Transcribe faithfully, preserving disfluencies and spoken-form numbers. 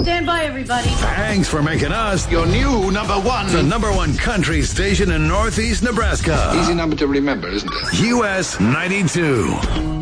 Stand by, everybody. Thanks for making us your new number one. The number one country station in Northeast Nebraska. Easy number to remember, isn't it? U S ninety-two.